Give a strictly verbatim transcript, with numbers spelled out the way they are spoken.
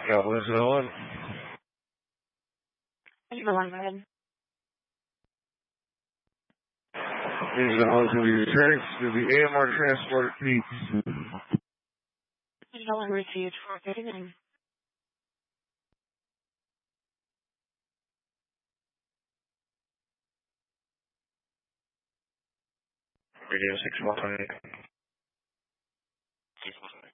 Yeah, what's going on? Thank you for letting me in. These are going to be trans to the A M R transport needs. You know I received for getting in. Radio six one eight. six one eight.